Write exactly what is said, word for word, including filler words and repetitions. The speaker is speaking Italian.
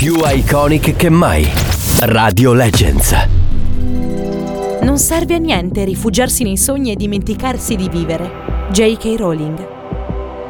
Più iconic che mai. Radio Legends. Non serve a niente rifugiarsi nei sogni e dimenticarsi di vivere. J K. Rowling.